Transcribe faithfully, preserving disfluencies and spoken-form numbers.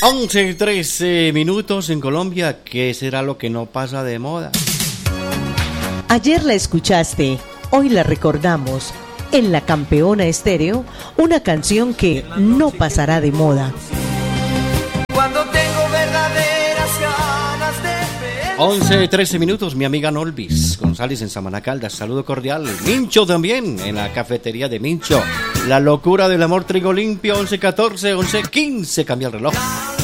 once y trece minutos en Colombia. ¿Qué será lo que no pasa de moda? Ayer la escuchaste, hoy la recordamos. En La Campeona Estéreo, una canción que no pasará de moda. Cuando tengo verdaderas ganas de ver. once y trece minutos, mi amiga Nolvis González en Samaná Caldas, saludo cordial. Mincho también, en la cafetería de Mincho. La locura del amor, trigo limpio, once catorce, once quince, cambia el reloj.